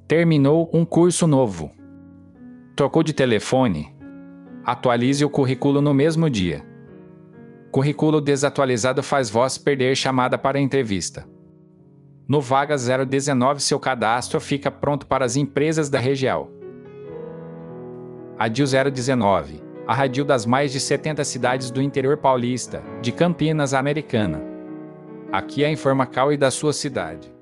Terminou um curso novo. Trocou de telefone? Atualize o currículo no mesmo dia. Currículo desatualizado faz voz perder chamada para entrevista. No Vaga 019, seu cadastro fica pronto para as empresas da região. Adil 019, a rádio das mais de 70 cidades do interior paulista, de Campinas, Americana. Aqui é a Informacal e da sua cidade.